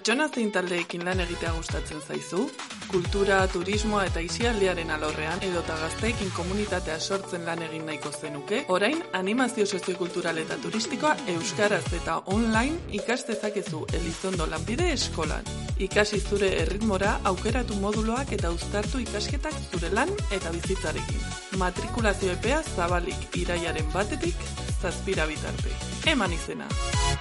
Pertsona zein taldeekin lan egitea gustatzen zaizu? Kultura, turismoa eta aisialdiaren alorrean edota gazteekin komunitatea sortzen lan egin nahiko zenuke? Orain, animazio soziokultural eta turistikoa euskaraz eta online ikas dezakezu Elizondo Lanbide Eskolan. Ikasi zure erritmora, aukeratu moduloak eta uztartu ikasketak zure lan eta bizitzarekin. Matrikulazio epea zabalik irailaren 1-tik 7 bitarte. Eman izena!